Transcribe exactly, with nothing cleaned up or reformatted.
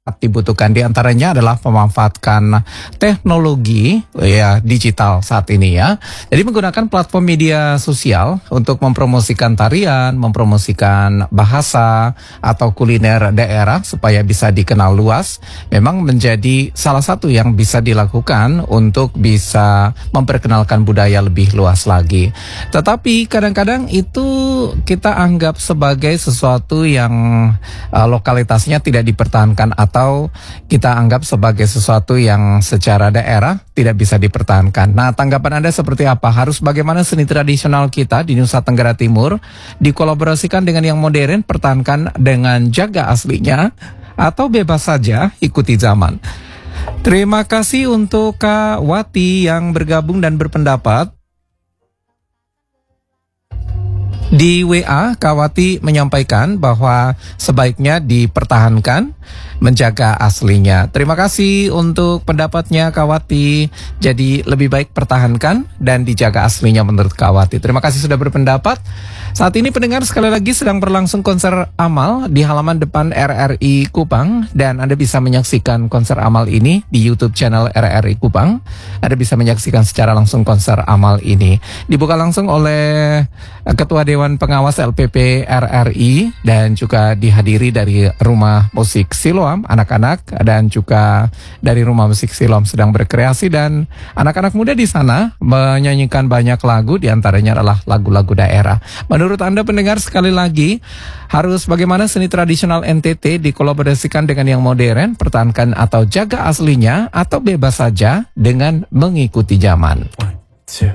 dibutuhkan. Di antaranya adalah memanfaatkan teknologi ya digital saat ini ya. Jadi menggunakan platform media sosial untuk mempromosikan tarian, mempromosikan bahasa atau kuliner daerah supaya bisa dikenal luas. Memang menjadi salah satu yang bisa dilakukan untuk bisa memperkenalkan budaya lebih luas lagi. Tetapi kadang-kadang itu kita anggap sebagai sesuatu yang uh, lokalitasnya tidak dipertahankan atau kita anggap sebagai sesuatu yang secara daerah tidak bisa dipertahankan. Nah, tanggapan Anda seperti apa? Harus bagaimana seni tradisional kita di Nusa Tenggara Timur dikolaborasikan dengan yang modern, pertahankan dengan jaga aslinya, atau bebas saja ikuti zaman? Terima kasih untuk Kak Wati yang bergabung dan berpendapat. Di W A, Kak Wati menyampaikan bahwa sebaiknya dipertahankan, menjaga aslinya. Terima kasih untuk pendapatnya Kak Wati. Jadi lebih baik pertahankan dan dijaga aslinya menurut Kak Wati. Terima kasih sudah berpendapat. Saat ini pendengar sekali lagi sedang berlangsung konser amal di halaman depan R R I Kupang. Dan Anda bisa menyaksikan konser amal ini di YouTube channel R R I Kupang. Anda bisa menyaksikan secara langsung konser amal ini. Dibuka langsung oleh Ketua Dewan Pengawas L P P R R I dan juga dihadiri dari Rumah Musik Siloam, anak-anak, dan juga dari Rumah Musik Siloam sedang berkreasi, dan anak-anak muda di sana menyanyikan banyak lagu, diantaranya adalah lagu-lagu daerah. Menurut Anda pendengar sekali lagi, harus bagaimana seni tradisional N T T dikolaborasikan dengan yang modern, pertahankan atau jaga aslinya, atau bebas saja dengan mengikuti zaman?